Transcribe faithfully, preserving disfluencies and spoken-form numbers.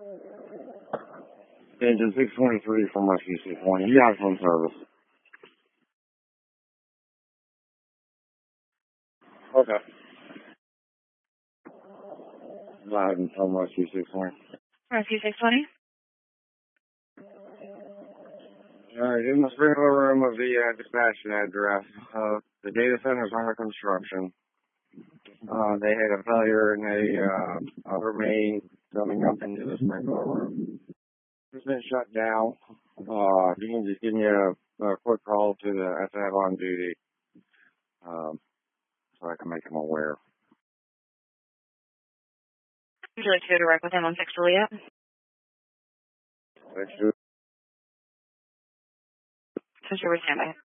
Engine six twenty-three from Rescue six twenty. You have phone service. Okay. Live from Rescue six twenty. Rescue six twenty? Alright, in the sprinkler room of the uh, dispatch address, uh, the data center is under construction. Uh, they had a failure in a, uh, other main coming up into the sprinkler room. It's been shut down. Uh, you can just give me a, a quick call to the S F on duty, um, so I can make them aware. Would you like to go direct with him on six Juliet? Thanks, Since you're with him,